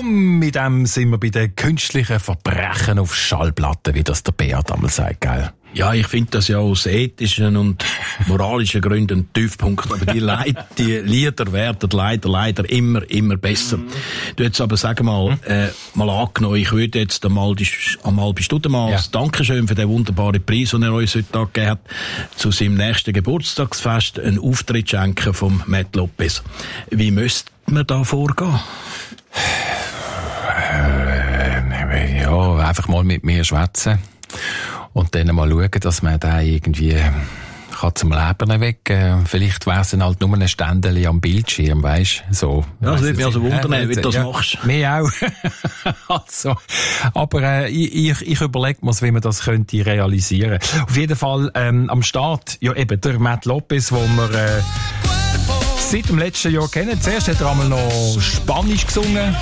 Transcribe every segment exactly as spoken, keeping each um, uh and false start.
Und mit dem sind wir bei den künstlichen Verbrechen auf Schallplatten, wie das der Beat einmal sagt, gell? Ja, ich finde das ja aus ethischen und moralischen Gründen ein Tiefpunkt. Aber die, Leid, die Lieder werden leider, leider immer, immer besser. Du jetzt aber, sag mal, äh, mal angenommen, ich würde jetzt einmal, die, einmal bist du mal ja. Dankeschön für den wunderbaren Preis, den er uns heute Tag gegeben hat, zu seinem nächsten Geburtstagsfest einen Auftritt schenken vom Matt Lopez. Wie müsste man da vorgehen? Äh, ja, einfach mal mit mir schwätzen. Und dann mal schauen, dass man da irgendwie kann zum Leben weg. Äh, vielleicht wäre es dann halt nur ein Ständchen am Bildschirm, weisst du? So. Ja, das würde mich also wundern, äh, wie du das ja, machst. Mir auch. also, aber äh, ich, ich überlege mir, wie man das könnte realisieren. Auf jeden Fall ähm, am Start, ja eben, der Matt Lopez, wo wir äh, seit dem letzten Jahr kennen. Zuerst hat er einmal noch Spanisch gesungen.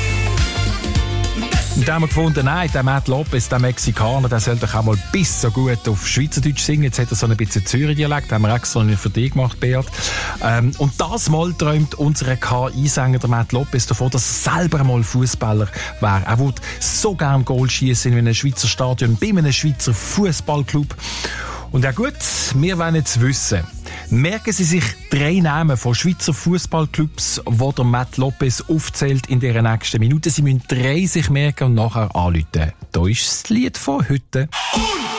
Und dann haben wir gefunden, nein, der Matt Lopez, der Mexikaner, der soll doch auch mal bis so gut auf Schweizerdeutsch singen. Jetzt hat er so ein bisschen Zürich-Dialekt, haben wir extra für dich gemacht, Beat. Ähm, und das Mal träumt unser K I-Sänger, der Matt Lopez, davon, dass er selber mal Fußballer wäre. Er würde so gerne Goal schießen in einem Schweizer Stadion, bei einem Schweizer Fußballclub. Und ja gut, wir wollen jetzt wissen, merken Sie sich drei Namen von Schweizer Fußballclubs, die der Matt Lopez aufzählt in dieser nächsten Minute. Sie müssen drei sich merken und nachher anrufen. Da ist das Lied von heute.